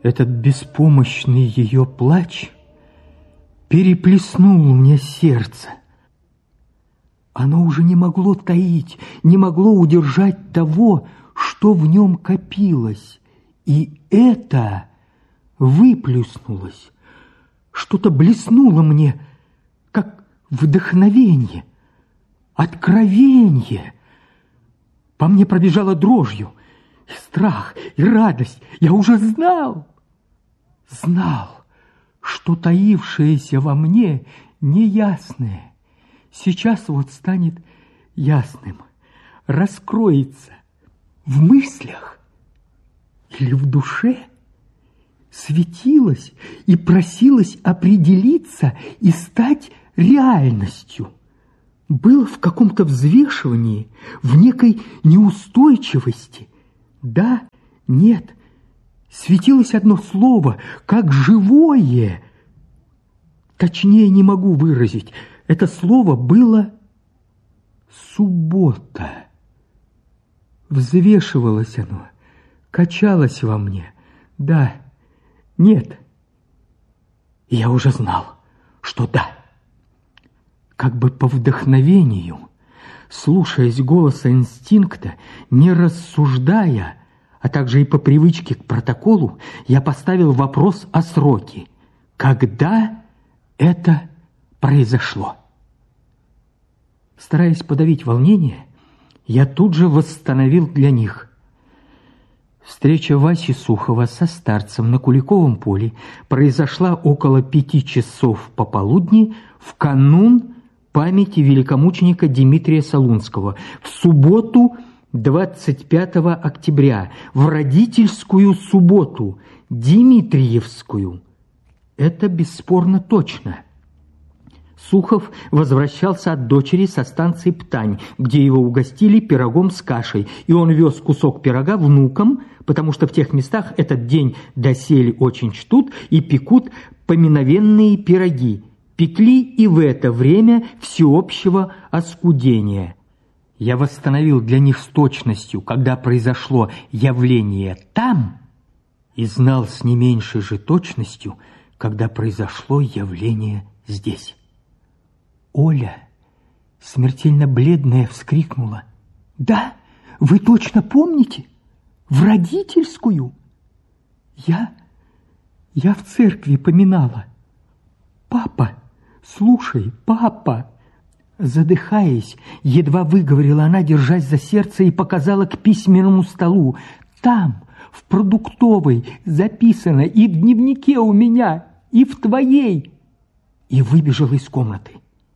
Этот беспомощный ее плач переплеснул мне сердце. Оно уже не могло таить, не могло удержать того, что в нем копилось. И это выплеснулось. Что-то блеснуло мне, как вдохновение, откровение. По мне пробежала дрожью, и страх, и радость. Я уже знал, что таившееся во мне неясное сейчас вот станет ясным, раскроется в мыслях или в душе, светилось и просилось определиться и стать реальностью. Было в каком-то взвешивании, в некой неустойчивости. Да, нет, светилось одно слово, как живое. Точнее не могу выразить. Это слово было суббота. Взвешивалось оно, качалось во мне. Да, нет. И я уже знал, что да. Как бы по вдохновению, слушаясь голоса инстинкта, не рассуждая, а также и по привычке к протоколу, я поставил вопрос о сроке. Когда это произошло? Стараясь подавить волнение, я тут же восстановил для них. Встреча Васи Сухова со старцем на Куликовом поле произошла около 5 часов пополудни в канун памяти великомученика Дмитрия Солунского, в субботу 25 октября, в родительскую субботу, Дмитриевскую. Это бесспорно точно. Сухов возвращался от дочери со станции Птань, где его угостили пирогом с кашей, и он вез кусок пирога внукам, потому что в тех местах этот день доселе очень чтут и пекут поминовенные пироги. Пекли и в это время всеобщего оскудения. Я восстановил для них с точностью, когда произошло явление там, и знал с не меньшей же точностью, когда произошло явление здесь. Оля, смертельно бледная, вскрикнула: «Да, вы точно помните? В родительскую? Я в церкви поминала. Папа, слушай, папа!» Задыхаясь, едва выговорила она, держась за сердце, и показала к письменному столу. «Там, в продуктовой, записано и в дневнике у меня, и в твоей!» И выбежала из комнаты.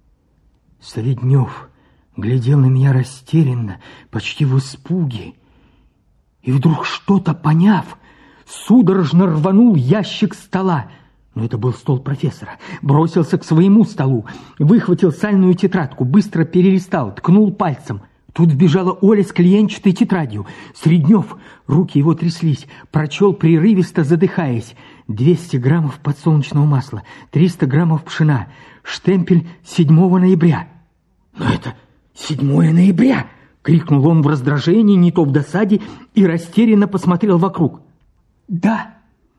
Среднев глядел на меня растерянно, почти в испуге. И вдруг, что-то поняв, судорожно рванул ящик стола. Но это был стол профессора. Бросился к своему столу, выхватил сальную тетрадку, быстро перелистал, ткнул пальцем. Тут вбежала Оля с клиенчатой тетрадью. Среднев, руки его тряслись, прочел прерывисто, задыхаясь: 200 граммов подсолнечного масла, 300 граммов пшена, штемпель 7 ноября. «Но это 7 ноября!» — крикнул он в раздражении, не то в досаде, и растерянно посмотрел вокруг. «Да,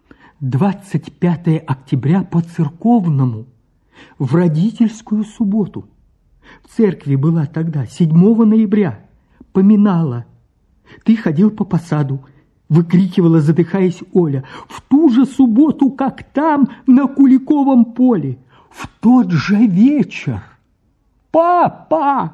25 октября по-церковному, в родительскую субботу. В церкви была тогда 7 ноября, поминала. Ты ходил по посаду», — выкрикивала, задыхаясь, Оля, «в ту же субботу, как там, на Куликовом поле, в тот же вечер. Папа!»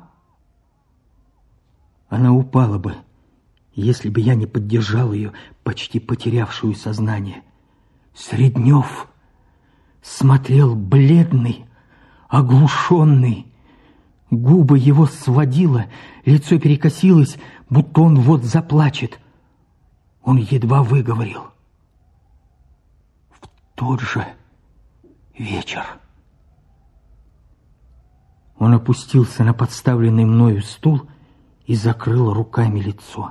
Она упала бы, если бы я не поддержал ее, почти потерявшую сознание. Среднев смотрел бледный, оглушенный. Губы его сводило, лицо перекосилось, будто он вот заплачет. Он едва выговорил: «В тот же вечер». Он опустился на подставленный мною стул и закрыл руками лицо.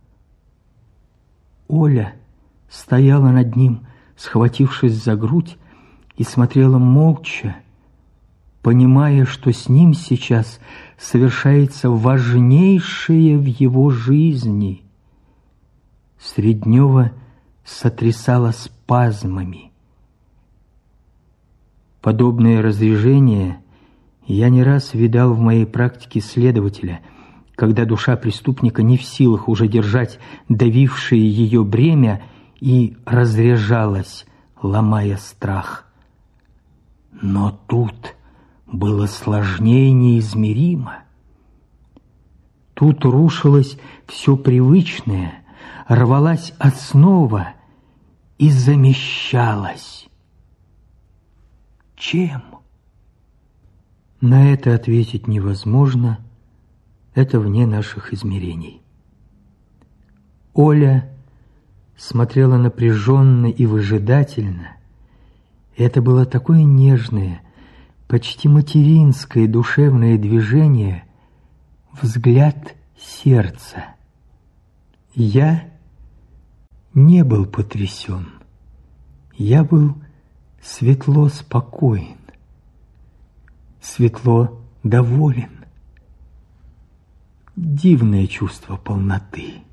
Оля стояла над ним, схватившись за грудь, и смотрела молча, понимая, что с ним сейчас совершается важнейшее в его жизни. Среднева сотрясало спазмами. Подобное разрежение я не раз видал в моей практике следователя, когда душа преступника не в силах уже держать давившее ее бремя и разряжалась, ломая страх. Но тут было сложнее неизмеримо. Тут рушилось все привычное, рвалась основа и замещалась. Чем? На это ответить невозможно, это вне наших измерений. Оля смотрела напряженно и выжидательно. Это было такое нежное, почти материнское душевное движение, взгляд сердца. Я не был потрясен, я был светло спокоен, светло доволен. Дивное чувство полноты.